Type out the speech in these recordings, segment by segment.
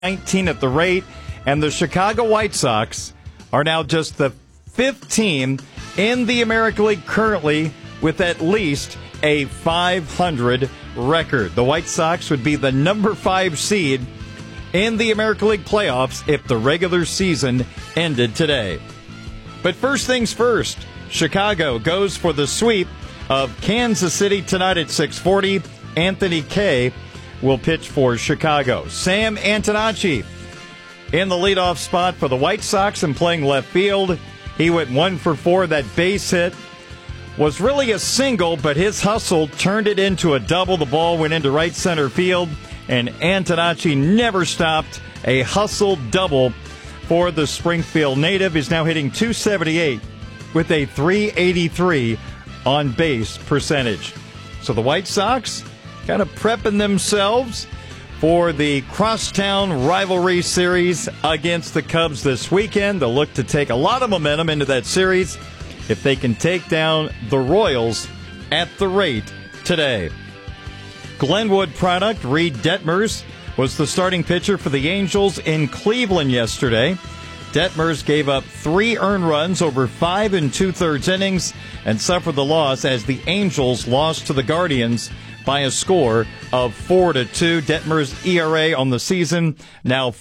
19 at the rate, and the Chicago White Sox are now just the fifth team in the American League currently with at least a 500 record. The White Sox would be the number 5 seed in the American League playoffs if the regular season ended today. But first things first, Chicago goes for the sweep of Kansas City tonight at 6:40. Anthony Kay will pitch for Chicago. Sam Antonacci in the leadoff spot for the White Sox and playing left field. He went 1 for 4. That base hit was really a single, but his hustle turned it into a double. The ball went into right center field, and Antonacci never stopped. A hustle double for the Springfield native. He's now hitting .278 with a .383 on base percentage. So the White Sox kind of prepping themselves for the crosstown rivalry series against the Cubs this weekend. They'll look to take a lot of momentum into that series if they can take down the Royals at the rate today. Glenwood product Reed Detmers was the starting pitcher for the Angels in Cleveland yesterday. Detmers gave up 3 earned runs over 5 2/3 innings and suffered the loss as the Angels lost to the Guardians by a score of 4-2. Detmers' ERA on the season now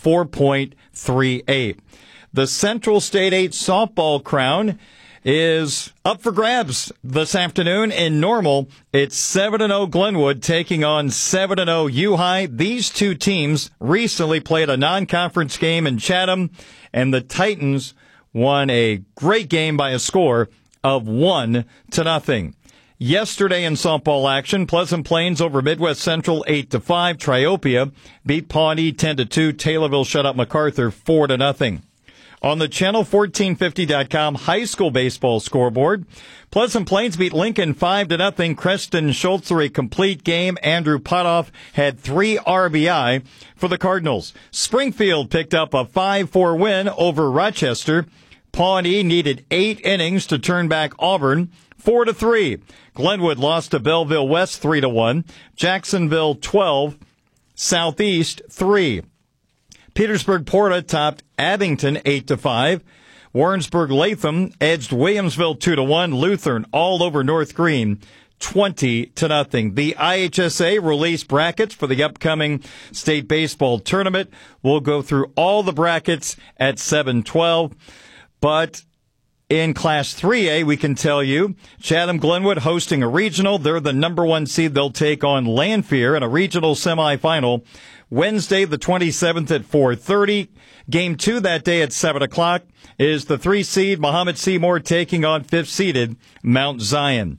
4.38. The Central State 8 softball crown is up for grabs this afternoon in Normal. It's 7-0 Glenwood taking on 7-0 U-High. These two teams recently played a non-conference game in Chatham, and the Titans won a great game by a score of 1-0. Yesterday in softball action, Pleasant Plains over Midwest Central 8-5. Triopia beat Pawnee 10-2. Taylorville shut out MacArthur 4-0. On the Channel 1450.com high school baseball scoreboard, Pleasant Plains beat Lincoln 5-0. Creston Schultz threw a complete game. Andrew Potoff had 3 RBI for the Cardinals. Springfield picked up a 5-4 win over Rochester. Pawnee needed 8 innings to turn back Auburn 4-3. Glenwood lost to Belleville West 3-1. Jacksonville 12, Southeast 3. Petersburg Porta topped Abington 8-5. Warrensburg Latham edged Williamsville 2-1. Lutheran all over North Green 20-0. The IHSA released brackets for the upcoming state baseball tournament. We'll go through all the brackets at 7:12. But in Class 3A, we can tell you, Chatham-Glenwood hosting a regional. They're the number 1 seed. They'll take on Lanphier in a regional semifinal Wednesday, the 27th at 4:30. Game 2 that day at 7 o'clock is the 3 seed Muhammad Seymour taking on 5th seeded Mount Zion.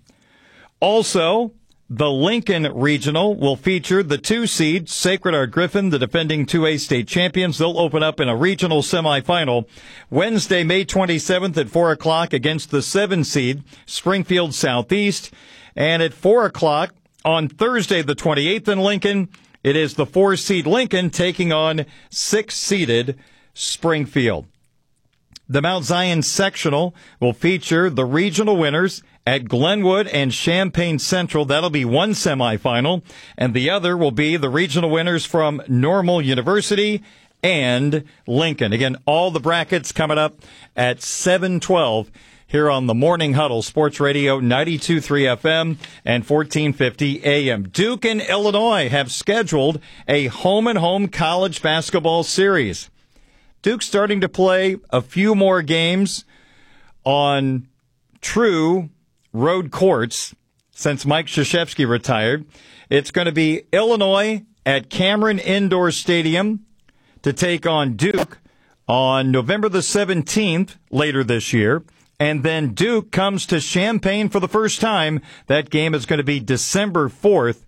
Also, the Lincoln Regional will feature the 2 seed Sacred Heart Griffin, the defending 2A state champions. They'll open up in a regional semifinal Wednesday, May 27th at 4 o'clock against the 7 seed Springfield Southeast. And at 4 o'clock on Thursday, the 28th in Lincoln, it is the 4 seed Lincoln taking on 6 seeded Springfield. The Mount Zion sectional will feature the regional winners at Glenwood and Champaign Central. That'll be one semifinal, and the other will be the regional winners from Normal University and Lincoln. Again, all the brackets coming up at 7:12 here on the Morning Huddle, Sports Radio 92.3 FM and 1450 AM. Duke and Illinois have scheduled a home-and-home college basketball series. Duke's starting to play a few more games on true road courts since Mike Krzyzewski retired. It's going to be Illinois at Cameron Indoor Stadium to take on Duke on November the 17th later this year. And then Duke comes to Champaign for the first time. That game is going to be December 4th,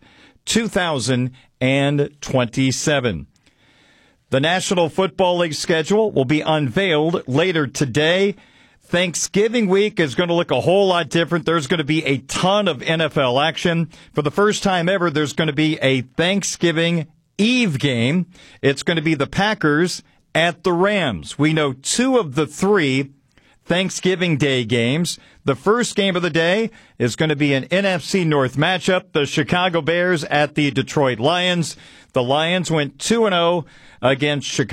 2027. The National Football League schedule will be unveiled later today. Thanksgiving week is going to look a whole lot different. There's going to be a ton of NFL action. For the first time ever, there's going to be a Thanksgiving Eve game. It's going to be the Packers at the Rams. We know 2 of the 3 Thanksgiving Day games. The first game of the day is going to be an NFC North matchup. The Chicago Bears at the Detroit Lions. The Lions went 2-0 against Chicago.